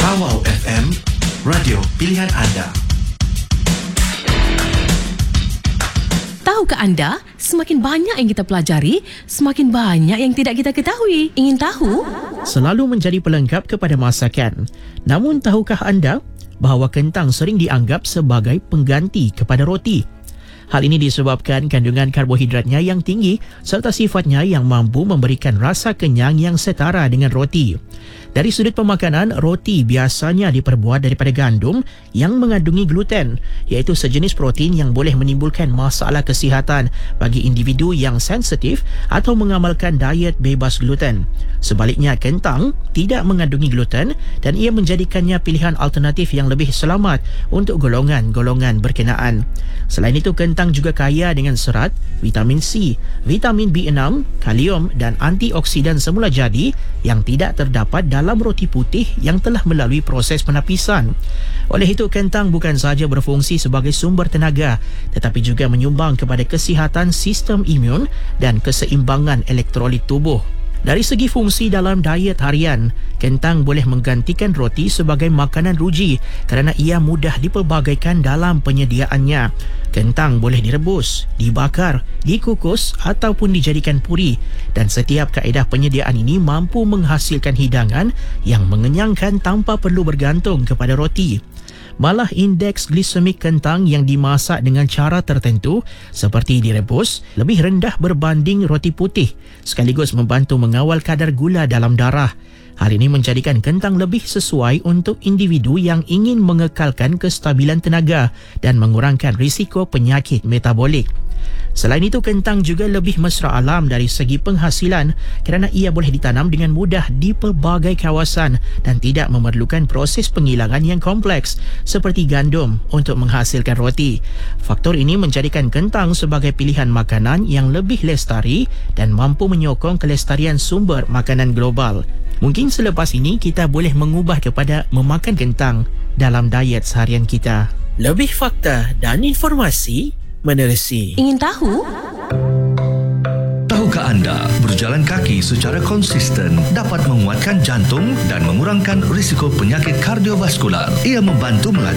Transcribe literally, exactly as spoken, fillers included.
Kawau F M, radio pilihan anda. Tahukah anda, semakin banyak yang kita pelajari, semakin banyak yang tidak kita ketahui. Ingin tahu? Selalu menjadi pelengkap kepada masakan. Namun tahukah anda bahawa kentang sering dianggap sebagai pengganti kepada roti? Hal ini disebabkan kandungan karbohidratnya yang tinggi serta sifatnya yang mampu memberikan rasa kenyang yang setara dengan roti. Dari sudut pemakanan, roti biasanya diperbuat daripada gandum yang mengandungi gluten, iaitu sejenis protein yang boleh menimbulkan masalah kesihatan bagi individu yang sensitif atau mengamalkan diet bebas gluten. Sebaliknya, kentang tidak mengandungi gluten dan ia menjadikannya pilihan alternatif yang lebih selamat untuk golongan-golongan berkenaan. Selain itu, kentang juga kaya dengan serat, vitamin C, vitamin B enam, kalium dan antioksidan semula jadi yang tidak terdapat dalam roti putih yang telah melalui proses penapisan. Oleh itu, kentang bukan sahaja berfungsi sebagai sumber tenaga tetapi juga menyumbang kepada kesihatan sistem imun dan keseimbangan elektrolit tubuh. Dari segi fungsi dalam diet harian, kentang boleh menggantikan roti sebagai makanan ruji kerana ia mudah dipelbagaikan dalam penyediaannya. Kentang boleh direbus, dibakar, dikukus ataupun dijadikan puri dan setiap kaedah penyediaan ini mampu menghasilkan hidangan yang mengenyangkan tanpa perlu bergantung kepada roti. Malah indeks glisemik kentang yang dimasak dengan cara tertentu seperti direbus lebih rendah berbanding roti putih, sekaligus membantu mengawal kadar gula dalam darah. Hal ini menjadikan kentang lebih sesuai untuk individu yang ingin mengekalkan kestabilan tenaga dan mengurangkan risiko penyakit metabolik. Selain itu, kentang juga lebih mesra alam dari segi penghasilan kerana ia boleh ditanam dengan mudah di pelbagai kawasan dan tidak memerlukan proses pengilangan yang kompleks seperti gandum untuk menghasilkan roti. Faktor ini menjadikan kentang sebagai pilihan makanan yang lebih lestari dan mampu menyokong kelestarian sumber makanan global. Mungkin selepas ini kita boleh mengubah kepada memakan kentang dalam diet seharian kita. Lebih fakta dan informasi menerusi. Ingin tahu? Tahukah anda, berjalan kaki secara konsisten dapat menguatkan jantung dan mengurangkan risiko penyakit kardiovaskular. Ia membantu